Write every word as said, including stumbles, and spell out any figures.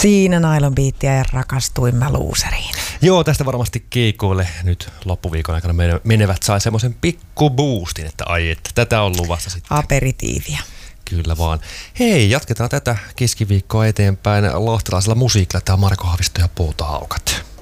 Siinä Nylon Beatia ja rakastuin mä luuseriin. Joo, tästä varmasti keikoille nyt loppuviikon aikana menevät sai semmoisen pikku boostin, että ai että tätä on luvassa sitten. Aperitiiviä. Kyllä vaan. Hei, jatketaan tätä keskiviikkoa eteenpäin lahtelaisella musiikilla. Tämä on Marko Haavisto ja Pouta Haukat.